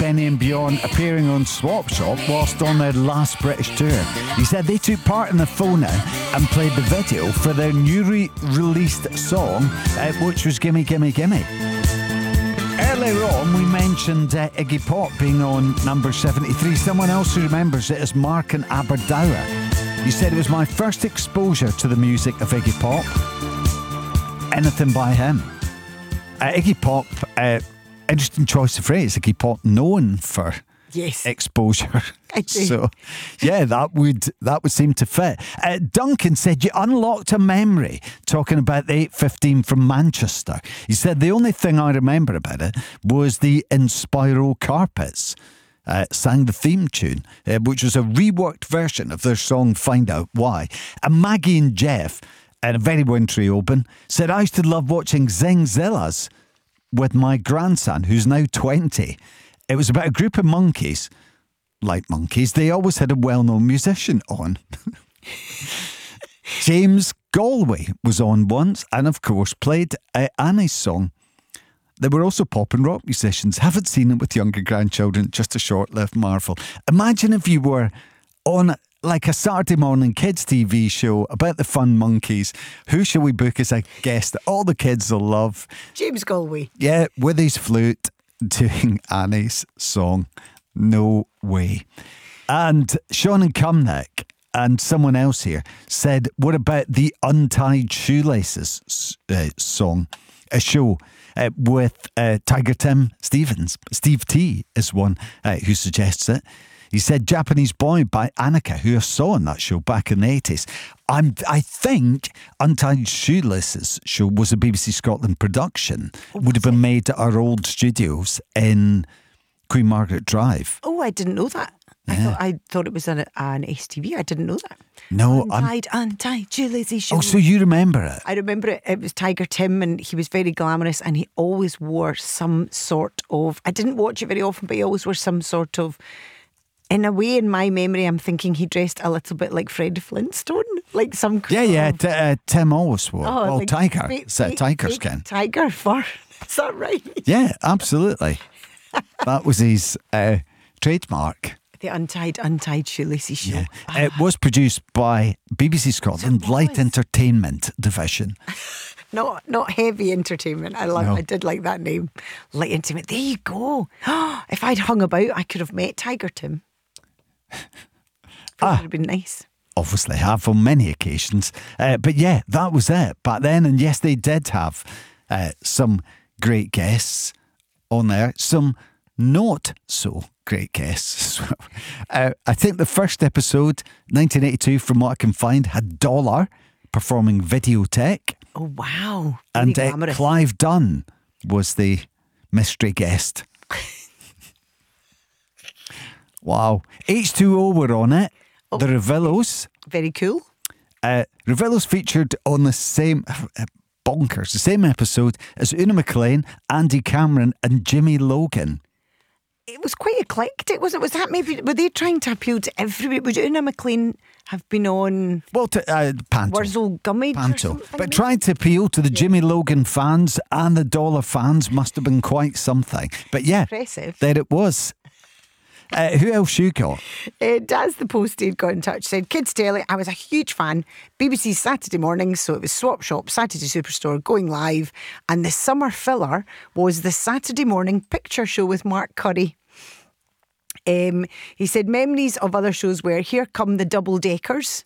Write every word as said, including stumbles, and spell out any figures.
Kenny and Beyond appearing on Swap Shop whilst on their last British tour. He said they took part in the phone in and played the video for their newly released song, uh, which was Gimme Gimme Gimme. Earlier on, we mentioned uh, Iggy Pop being on number seventy-three. Someone else who remembers it is Mark and Aberdour. He said it was my first exposure to the music of Iggy Pop. Anything by him. Uh, Iggy Pop, uh, interesting choice of phrase. Iggy Pop known for yes. exposure. I do. So, yeah, that would that would seem to fit. Uh, Duncan said you unlocked a memory talking about the eight fifteen from Manchester. He said the only thing I remember about it was the Inspiral Carpets uh, sang the theme tune, uh, which was a reworked version of their song Find Out Why. And Maggie and Jeff, in a very wintry open, said I used to love watching Zingzillas with my grandson, who's now twenty. It was about a group of monkeys. Like monkeys, they always had a well-known musician on. James Galway was on once and, of course, played uh, Annie's song. They were also pop and rock musicians. Haven't seen them with younger grandchildren, just a short-lived marvel. Imagine if you were on like a Saturday morning kids T V show about the fun monkeys. Who shall we book as a guest that all the kids will love? James Galway. Yeah, with his flute doing Annie's song. No way. And Sean and Cumnock and someone else here said, what about the Untied Shoelaces uh, song? A show uh, with uh, Tiger Tim Stevens. Steve T is one uh, who suggests it. He said Japanese Boy by Annika, who I saw on that show back in the eighties. I'm, I think Untied Shoelaces show was a B B C Scotland production. Oh, would have been made at our old studios in Queen Margaret Drive. Oh, I didn't know that. I Yeah. thought I thought it was an, an S T V. I didn't know that. No, Untied, untied, shoelaces show. Oh, so you remember it? I remember it. It was Tiger Tim, and he was very glamorous, and he always wore some sort of. I didn't watch it very often, but he always wore some sort of. In a way, in my memory, I'm thinking he dressed a little bit like Fred Flintstone, like some. Yeah, yeah. of- T- uh, Tim always wore. Oh, well, like tiger. fake- It's a fake- tiger fake skin. Tiger fur. Is that right? Yeah, absolutely. That was his uh, trademark. The untied, untied shoelaces show. Yeah. It was produced by B B C Scotland So it Light was. Entertainment Division. Not not heavy entertainment. I love. No. I did like that name, Light Entertainment. There you go. If I'd hung about, I could have met Tiger Tim. That Ah. would have been nice. Obviously have on many occasions. Uh, but yeah, that was it back then. And yes, they did have uh, some great guests on there. Some not so great guests as well. Uh, I think the first episode, nineteen eighty-two, from what I can find, had Dollar performing Videotech. Oh wow! Very And uh, glamorous. Clive Dunn was the mystery guest. Wow. H two O were on it. Oh. The Revillos. Very cool. Uh, Revillos featured on the same, uh, bonkers, the same episode as Una McLean, Andy Cameron and Jimmy Logan. It was quite eclectic, wasn't it? Was that maybe were they trying to appeal to everybody? Would Una McLean have been on Well, to, uh, Panto. Wurzel Gummidge or Panto. something? But trying to appeal to the Jimmy Logan fans and the Dollar fans must have been quite something. But yeah, Impressive. there it was. Uh, who else you got? Uh, Daz the Postie got in touch, said, Kids Telly, I was a huge fan. B B C Saturday mornings, so it was Swap Shop, Saturday Superstore, going live. And the summer filler was the Saturday morning picture show with Mark Curry. Um, he said, memories of other shows were Here Come the Double Deckers.